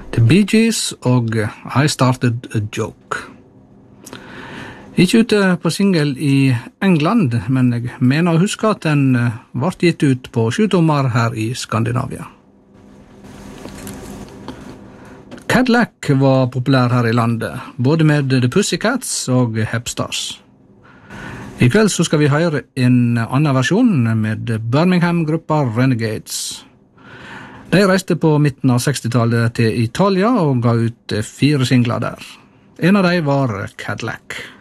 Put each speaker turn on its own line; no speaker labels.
The Bee Gees og I Started a Joke. Ikke ute på single i England, men jeg mener å huske at den ble gitt ut på 7-tommer her i Skandinavia. Cadillac var populær her i landet, både med The Pussycats og Hepstars. I kveld så skal vi høre en annen versjon med Birmingham-gruppa Renegades. De reiste på midten av 60-tallet til Italia og ga ut 4 singler der. En av dem var Cadillac.